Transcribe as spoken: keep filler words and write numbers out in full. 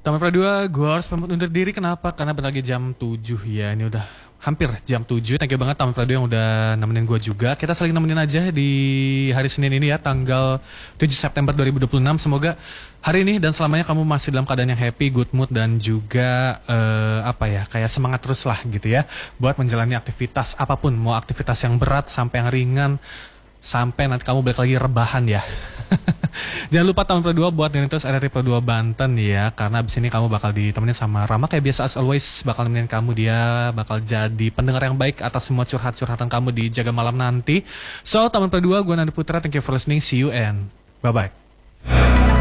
Taman Pradua, gue harus pamit undur diri. Kenapa? Karena bentar lagi jam tujuh ya. Ini udah hampir jam tujuh. Thank you banget Taman Pradua yang udah nemenin gue juga. Kita saling nemenin aja di hari Senin ini ya, tanggal tujuh September dua ribu dua puluh enam. Semoga hari ini dan selamanya kamu masih dalam keadaan yang happy, good mood, dan juga uh, apa ya, kayak semangat terus lah gitu ya, buat menjalani aktivitas apapun. Mau aktivitas yang berat sampai yang ringan, sampai nanti kamu balik lagi rebahan ya. Jangan lupa Taman Pradua buat dengerin terus R R I Pradua Banten ya, karena abis ini kamu bakal ditemenin sama Rama kayak biasa as always, bakal nemenin kamu. Dia bakal jadi pendengar yang baik atas semua curhat-curhatan kamu di Jaga Malam nanti. So Taman Pradua, gue Nanda Putra, thank you for listening, see you and bye bye.